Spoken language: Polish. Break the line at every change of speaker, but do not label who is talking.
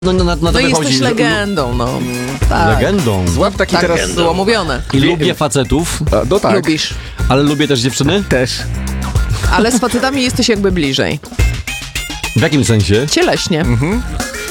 Na to
No i
wychodzi.
jesteś legendą, no. Tak.
Legendą.
Złap taki
Tak
teraz...
było mówione.
I lubię facetów,
No tak.
Lubisz.
ale lubię też dziewczyny?
Też.
Ale z facetami jesteś jakby bliżej.
W jakim sensie?
Cieleśnie.